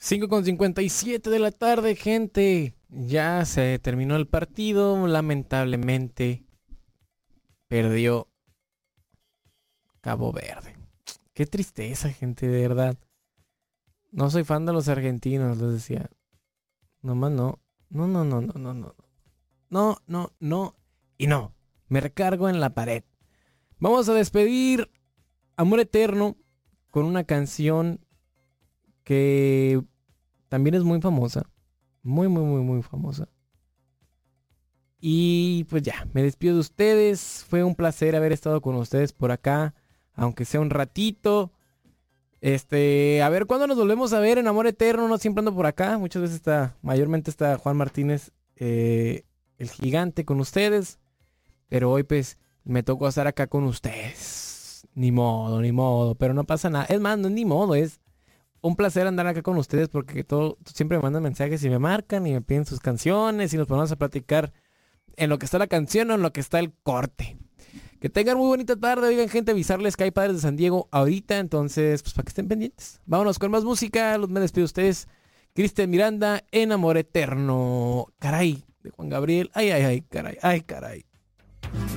5:57 de la tarde, gente. Ya se terminó el partido. Lamentablemente perdió Cabo Verde. Qué tristeza, gente, de verdad. No soy fan de los argentinos, les decía. Nomás no. No, no, no, no, no, no. No, no, no. Y no. Me recargo en la pared. Vamos a despedir Amor Eterno con una canción que también es muy famosa. Muy, muy, muy, muy famosa. Y pues ya, me despido de ustedes. Fue un placer haber estado con ustedes por acá, aunque sea un ratito. A ver cuándo nos volvemos a ver en Amor Eterno. No siempre ando por acá. Muchas veces mayormente está Juan Martínez, el gigante, con ustedes. Pero hoy pues me tocó estar acá con ustedes. Ni modo, ni modo. Pero no pasa nada. Es más, no es ni modo, es un placer andar acá con ustedes porque siempre me mandan mensajes y me marcan y me piden sus canciones y nos ponemos a platicar en lo que está la canción o en lo que está el corte. Que tengan muy bonita tarde. Oigan, gente, avisarles que hay Padres de San Diego ahorita, entonces pues para que estén pendientes. Vámonos con más música. Me despido de ustedes. Cristian Miranda en Amor Eterno. Caray, de Juan Gabriel. Ay, ay, ay, caray, ay, caray.